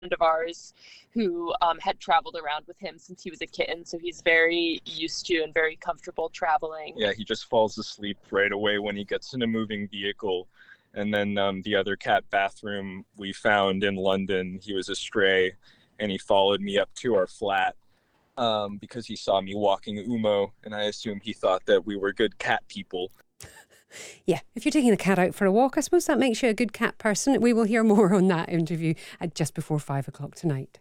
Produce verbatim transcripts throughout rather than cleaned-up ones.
of ours who um, had traveled around with him since he was a kitten. So he's very used to and very comfortable traveling. Yeah, he just falls asleep right away when he gets in a moving vehicle. And then um, the other cat bathroom we found in London, he was a stray, and he followed me up to our flat um, because he saw me walking Umo, and I assumed he thought that we were good cat people. Yeah, if you're taking the cat out for a walk, I suppose that makes you a good cat person. We will hear more on that interview at just before five o'clock tonight.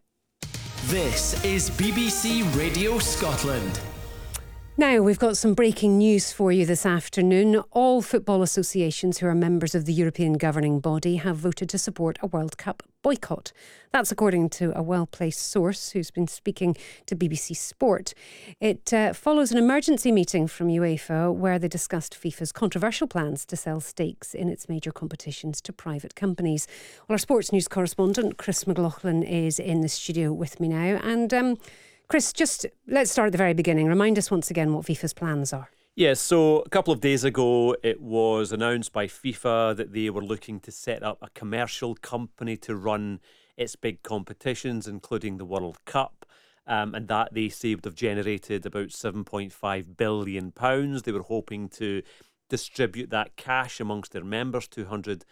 This is B B C Radio Scotland. Now, we've got some breaking news for you this afternoon. All football associations who are members of the European governing body have voted to support a World Cup boycott. That's according to a well-placed source who's been speaking to B B C Sport. It uh, follows an emergency meeting from UEFA where they discussed FIFA's controversial plans to sell stakes in its major competitions to private companies. Well, our sports news correspondent, Chris McLaughlin, is in the studio with me now. And um, Chris, just let's start at the very beginning. Remind us once again what FIFA's plans are. Yes, so a couple of days ago, it was announced by FIFA that they were looking to set up a commercial company to run its big competitions, including the World Cup. Um, and that, they say, would have generated about seven point five billion pounds. They were hoping to distribute that cash amongst their members, two hundred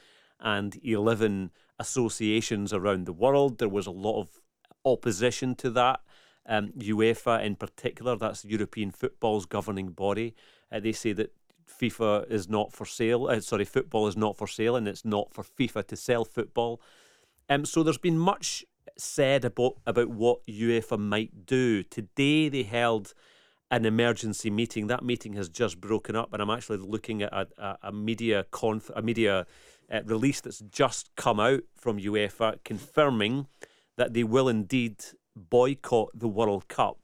eleven associations around the world. There was a lot of opposition to that. Um, UEFA in particular, that's European football's governing body. Uh, they say that FIFA is not for sale. Uh, sorry, football is not for sale, and it's not for FIFA to sell football. Um, so there's been much said about about what UEFA might do. Today they held an emergency meeting. That meeting has just broken up, and I'm actually looking at a, a, a media conf, a media uh, release that's just come out from UEFA confirming that they will indeed boycott the World Cup.